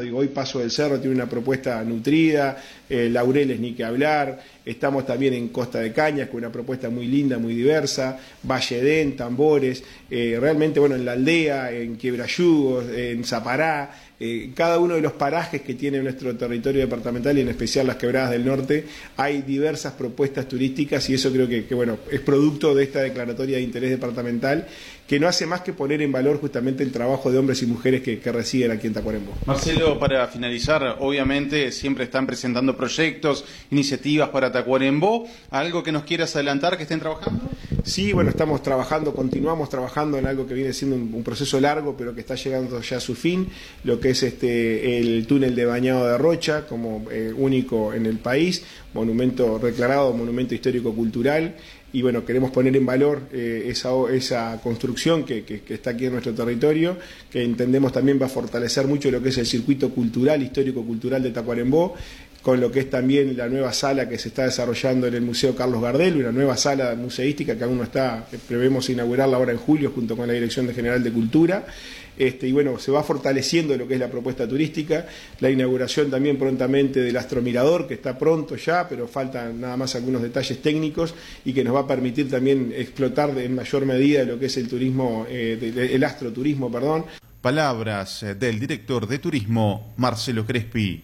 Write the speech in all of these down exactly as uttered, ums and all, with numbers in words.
Digo, hoy Paso del Cerro tiene una propuesta nutrida, eh, Laureles ni que hablar, estamos también en Costa de Cañas con una propuesta muy linda, muy diversa, Valledén, Tambores, eh, realmente bueno, en La Aldea, en Quiebrayugos, en Zapará, eh, cada uno de los parajes que tiene nuestro territorio departamental y en especial las Quebradas del Norte, hay diversas propuestas turísticas y eso creo que, que bueno, es producto de esta declaratoria de interés departamental que no hace más que poner en valor justamente el trabajo de hombres y mujeres que, que residen aquí en Tacuarembó. Marcelo, para finalizar, obviamente siempre están presentando proyectos, iniciativas para Tacuarembó. ¿Algo que nos quieras adelantar que estén trabajando? Sí, bueno, estamos trabajando, continuamos trabajando en algo que viene siendo un, un proceso largo, pero que está llegando ya a su fin, lo que es este el túnel de Bañado de Rocha, como eh, único en el país, monumento declarado, monumento histórico-cultural. Y bueno, queremos poner en valor eh, esa, esa construcción que, que, que está aquí en nuestro territorio, que entendemos también va a fortalecer mucho lo que es el circuito cultural, histórico-cultural de Tacuarembó, con lo que es también la nueva sala que se está desarrollando en el Museo Carlos Gardel, una nueva sala museística que aún no está, prevemos inaugurarla ahora en julio junto con la Dirección General de Cultura. Este, y bueno, se va fortaleciendo lo que es la propuesta turística, la inauguración también prontamente del Astromirador, que está pronto ya, pero faltan nada más algunos detalles técnicos y que nos va a permitir también explotar en mayor medida lo que es el turismo, eh, el astroturismo, perdón. Palabras del director de turismo, Marcelo Crespi.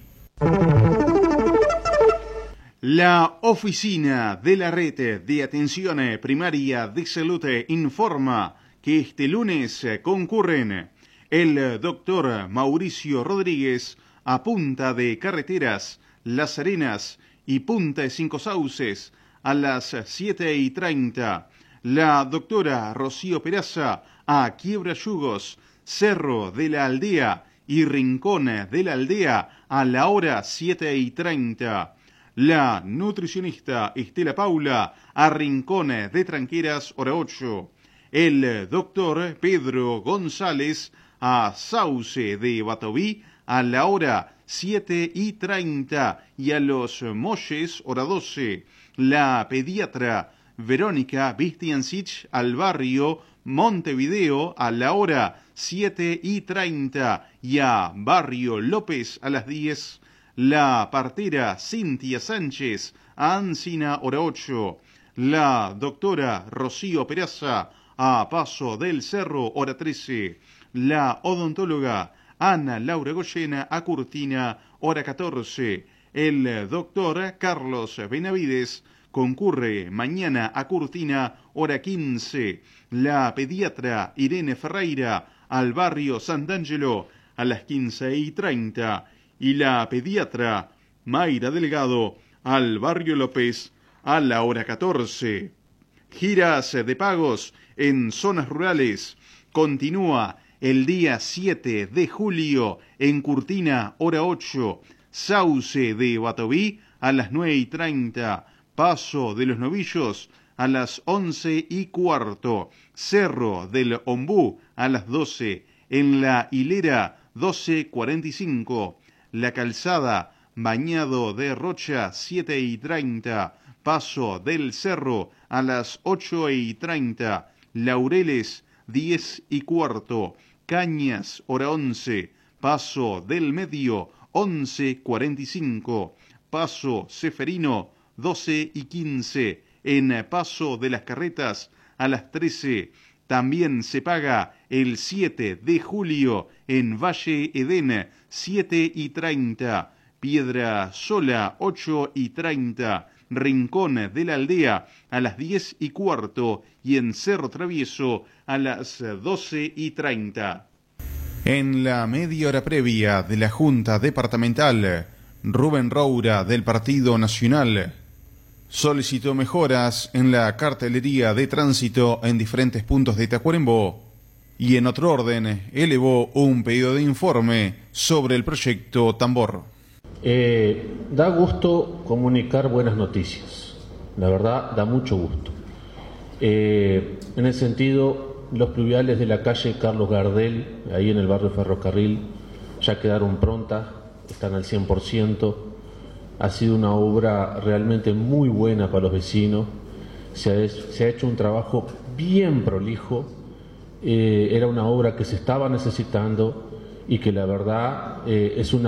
La Oficina de la Red de Atención Primaria de Salud informa que este lunes concurren el doctor Mauricio Rodríguez a Punta de Carreteras, Las Arenas y Punta de Cinco Sauces a las siete y treinta, la doctora Rocío Peraza a Quiebrayugos, Cerro de la Aldea y Rincón de la Aldea a la hora siete y treinta, la nutricionista Estela Paula a Rincón de Tranqueras, hora ocho, el doctor Pedro González a Sauce de Batoví a la hora siete y treinta y a Los Molles, hora doce, la pediatra Verónica Vistiancich al barrio Montevideo a la hora siete y treinta y a Barrio López a las diez, la partera Cintia Sánchez a Ancina, hora ocho, la doctora Rocío Peraza a Paso del Cerro, hora trece, la odontóloga Ana Laura Goyena a Curtina, hora catorce, el doctor Carlos Benavides concurre mañana a Curtina, hora quince, la pediatra Irene Ferreira al barrio Sant'Angelo a las quince y treinta y la pediatra Mayra Delgado al barrio López a la hora catorce. Giras de pagos en zonas rurales. Continúa el día siete de julio en Curtina, hora ocho, Sauce de Batoví a las nueve y treinta, Paso de los Novillos a las once y cuarto, Cerro del Ombú a las doce, en La Hilera doce cuarenta y cinco, La Calzada, Bañado de Rocha siete y treinta, Paso del Cerro a las ocho y treinta, Laureles diez y cuarto, Cañas, hora once, Paso del Medio, once cuarenta y cinco, Paso Ceferino, doce y quince, en Paso de las Carretas, a las trece. También se paga el siete de julio en Valle Edén, siete y treinta, Piedra Sola, ocho y treinta, Rincón de la Aldea a las diez y cuarto y en Cerro Travieso a las doce y treinta. En la media hora previa de la Junta Departamental, Rubén Roura del Partido Nacional solicitó mejoras en la cartelería de tránsito en diferentes puntos de Tacuarembó y en otro orden elevó un pedido de informe sobre el proyecto Tambor. Eh, da gusto comunicar buenas noticias, la verdad da mucho gusto. Eh, en ese sentido, los pluviales de la calle Carlos Gardel, ahí en el barrio Ferrocarril, ya quedaron prontas, están al cien por ciento. Ha sido una obra realmente muy buena para los vecinos, se ha, se ha hecho un trabajo bien prolijo, eh, era una obra que se estaba necesitando y que la verdad eh, es una